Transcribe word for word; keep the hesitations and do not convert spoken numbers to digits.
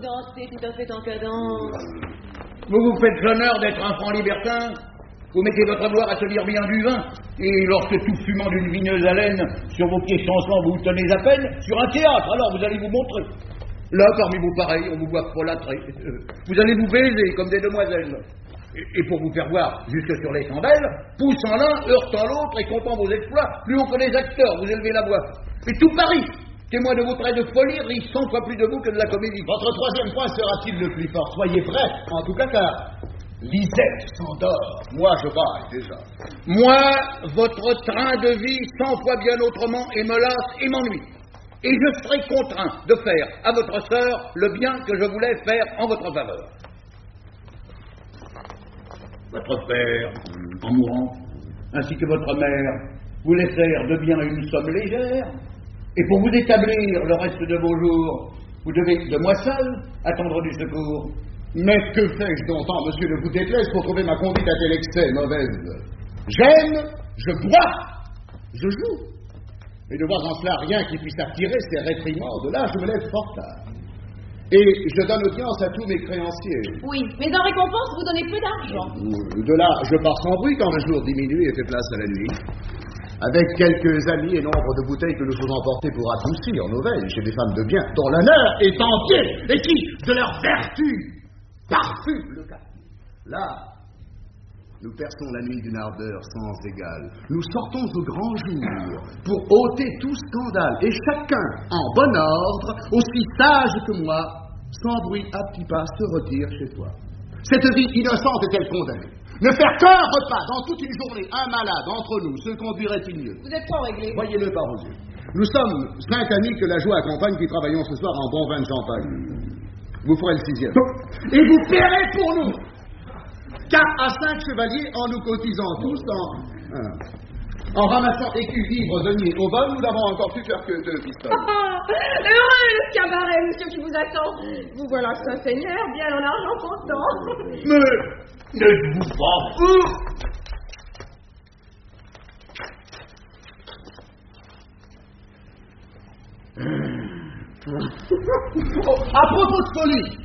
dansez tout à fait en cadence. Vous vous faites l'honneur d'être un franc libertin. Vous mettez votre gloire à se lire bien du vin. Et lorsque tout fumant d'une vineuse haleine, sur vos pieds chancelants, vous vous tenez à peine, sur un théâtre, alors vous allez vous montrer. Là, parmi vous pareils, on vous voit folâtrer. Vous allez vous baiser comme des demoiselles. Et, et pour vous faire voir jusque sur les chandelles, poussant l'un, heurtant l'autre et comptant vos exploits, plus haut que les acteurs, vous élevez la voix. Et tout Paris, témoin de vos traits de folie, rit cent fois plus de vous que de la comédie. Votre troisième point sera-t-il le plus fort? Soyez prêts, en tout cas, car Lisette s'endort. Moi, je baille déjà. Moi, votre train de vie cent fois bien autrement et me lasse et m'ennuie. Et je serai contraint de faire à votre sœur le bien que je voulais faire en votre faveur. Votre père, en mourant, ainsi que votre mère, vous laissèrent de bien une somme légère, et pour vous établir le reste de vos jours, vous devez, de moi seul, attendre du secours. Mais que fais-je longtemps, monsieur, ne vous déplaise pour trouver ma conduite à tel excès mauvaise? J'aime, je bois, je joue. Et ne voir en cela rien qui puisse attirer ces réprimandes, de là, je me lève fort tard. Et je donne audience à tous mes créanciers. Oui, mais en récompense, vous donnez peu d'argent. De là, je pars sans bruit quand le jour diminue et fait place à la nuit. Avec quelques amis et nombre de bouteilles que nous faisons emporter pour adoucir nos veilles chez des femmes de bien, dont l'honneur est entier, et qui, de leur vertu, parfument le quartier. Là, nous perçons la nuit d'une ardeur sans égale. Nous sortons au grand jour pour ôter tout scandale, et chacun, en bon ordre, aussi sage que moi, sans bruit à petits pas, se retire chez toi. Cette vie innocente est-elle condamnée? Ne faire qu'un repas dans toute une journée, un malade entre nous, se conduirait-il mieux? Vous êtes trop réglé. Voyez-le par vos yeux. Nous sommes cinq amis que la joie accompagne qui travaillons ce soir en bon vin de champagne. Vous ferez le sixième. Et vous paierez pour nous. Quatre à cinq chevaliers en nous cotisant tous en... Hein, en ramassant écus, vivres, deniers au vol, nous n'avons encore pu faire que deux pistoles. Heureux le cabaret, monsieur, qui vous attend. Vous voilà saint seigneur, bien en argent comptant. Mais n'êtes-vous pas fou? À propos de folie,